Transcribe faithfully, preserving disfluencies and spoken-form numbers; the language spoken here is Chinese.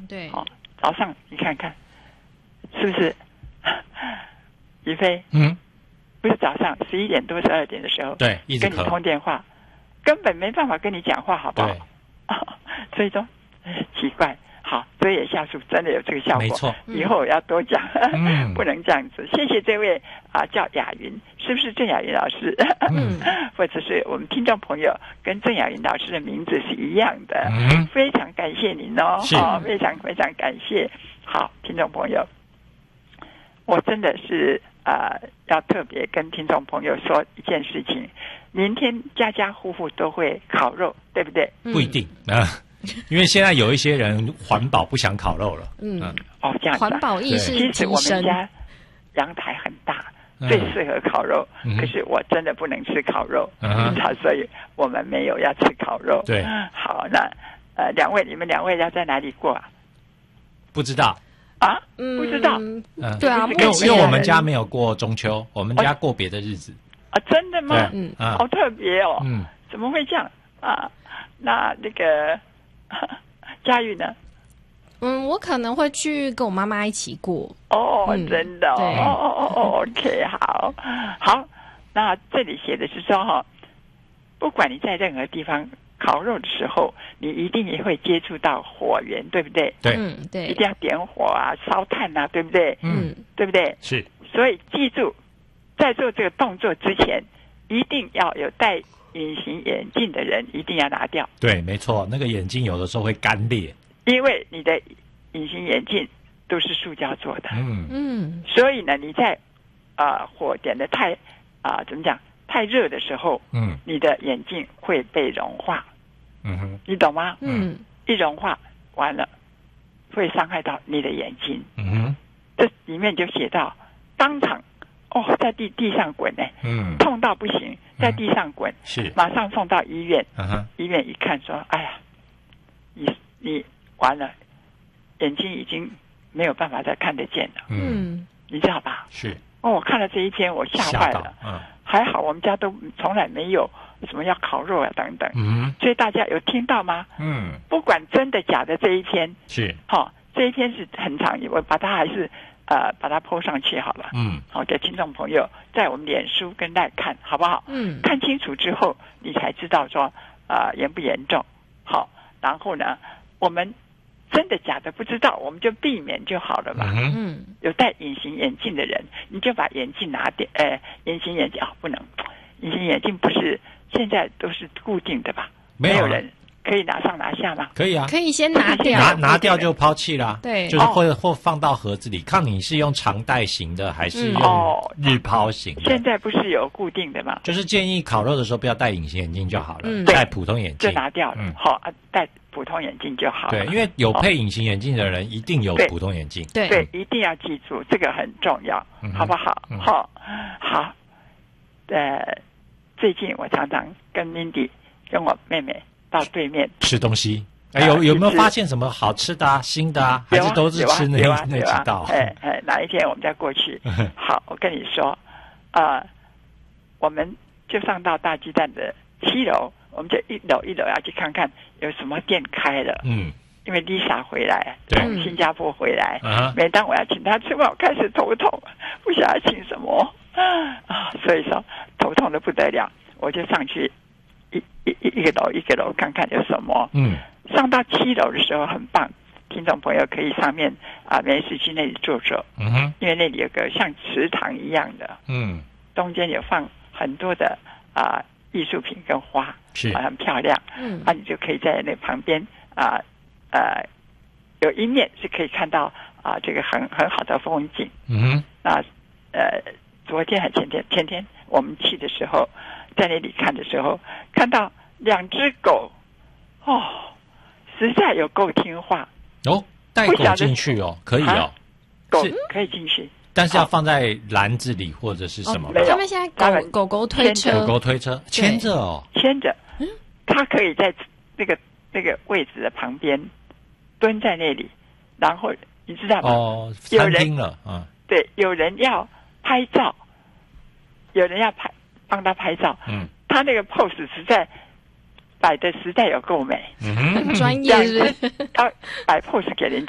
对， 哦，早上你看看，是不是？于飞， 嗯， 不是早上十一点多十二点的时候， 对，一直跟你通电话，根本没办法跟你讲话，好不好？ 对， 所以说奇怪。好，所以也下属真的有这个效果， 没错。 以后我要多讲， 嗯、 不能这样子。谢谢这位啊、呃，叫雅云，是不是郑雅云老师？ 嗯， 或者是我们听众朋友跟郑雅云老师的名字是一样的， 嗯， 非常感谢您哦， 是、 哦，非常非常感谢。好，听众朋友，我真的是啊、呃，要特别跟听众朋友说一件事情，明天家家户户都会烤肉，对不对？ 不一定啊。因为现在有一些人环保不想烤肉了， 嗯， 哦，这样子、啊， 环保意识其实我们家阳台很大， 嗯、 最适合烤肉、 嗯。 可是我真的不能吃烤肉， 嗯、 所以我们没有要吃烤肉。 对， 好，那呃，两位，你们两位要在哪里过啊？ 不知道啊，不知道。 嗯， 嗯、 对啊， 因为因为我们家没有过中秋，我们家过别的日子。 啊，真的吗？ 嗯， 好特别哦。 嗯， 怎么会这样啊？那那个。佳玉呢？ 嗯，我可能会去跟我妈妈一起过。 哦，嗯、真的、哦， 对， 哦哦哦 ，OK， 好，好。那这里写的是说哈，不管你在任何地方烤肉的时候，你一定也会接触到火源，对不对？ 对， 嗯，对， 一定要点火啊，烧炭啊，对不对？ 嗯， 对不对？ 是。 所以记住，在做这个动作之前，一定要有戴隐形眼镜的人一定要拿掉。 对，没错，那个眼镜有的时候会干裂， 因为你的隐形眼镜都是塑胶做的。 嗯嗯， 所以呢，你在啊、呃、火点的太啊、呃、怎么讲太热的时候， 嗯， 你的眼镜会被融化。 嗯哼， 你懂吗？ 嗯， 一融化完了会伤害到你的眼睛。 嗯哼， 这里面就写到当场哦，在地地上滚呢， 嗯， 痛到不行，在地上滚， 嗯、是马上送到医院。 嗯哼， 医院一看说，哎呀，你你完了，眼睛已经没有办法再看得见了。 嗯， 你知道吧？ 是。 哦，我看了这一篇，我吓坏了。 嗯， 还好我们家都从来没有什么要烤肉啊等等。 嗯， 所以大家有听到吗？ 嗯， 不管真的假的，这一篇是， 好、哦，这一篇是很长，我把它还是呃把它 po 上去好了。 嗯， 好、哦，给听众朋友在我们脸书跟赖看好不好？ 嗯， 看清楚之后，你才知道说啊、呃、严不严重。好，然后呢，我们真的假的不知道，我们就避免就好了嘛。 嗯， 有戴隐形眼镜的人，你就把眼镜拿掉。呃，隐形眼镜啊、哦，不能，隐形眼镜不是现在都是固定的吧？ 没有、啊、 没有人可以拿上拿下吗？ 可以啊， 可以先拿掉， 拿拿掉就抛弃啦。 对， 就是或者、哦、或放到盒子里，看你是用长带型的还是用日抛型的、 嗯哦。现在不是有固定的吗？ 就是建议烤肉的时候不要戴隐形眼镜就好了， 嗯、 戴普通眼镜就拿掉了。 嗯， 好、啊，戴普通眼镜就好了。 对，因为有配隐形眼镜的人一定有普通眼镜。 对对，一定要记住这个很重要， 嗯、 好不好？ 嗯、 好，好。呃，最近我常常跟 Mindy 跟我妹妹到对面吃东西。哎，有有没有发现什么好吃的啊、新的啊？还是都是吃那、 啊、 那几道？ 哎哎，哪一天我们再过去？好，我跟你说，啊、呃，我们就上到大鸡蛋的七楼，我们就一楼一楼要去看看有什么店开了。 嗯， 因为 Lisa 回来，从新加坡回来， 嗯、 每当我要请她吃饭，我开始头痛，不晓得请什么啊，所以说头痛的不得了，我就上去一一一个楼一个楼看看有什么。 嗯。 上到七楼的时候很棒，听众朋友可以上面啊没事去那里坐坐， 嗯哼， 因为那里有个像池塘一样的， 嗯， 中间有放很多的啊艺术品跟花， 是、 啊、很漂亮， 嗯， 啊你就可以在那旁边啊呃有一面是可以看到啊这个很很好的风景， 嗯哼， 那呃昨天还前天前天我们去的时候，在那里看的时候，看到两只狗，哦。实在有够听话哦，带狗进去哦，可以哦， 狗可以进去， 但是要放在篮子里或者是什么？ 没有， 他们现在狗狗狗推车， 狗狗推车牵着哦， 牵着，嗯，它可以在那个那个位置的旁边蹲在那里，然后你知道吗？ 哦，餐厅了，嗯， 对，有人要拍照，有人要拍帮他拍照， 嗯， 他那个 pose 实在。摆的实在有够美， 嗯很专业是不是？ 他摆 pose 给人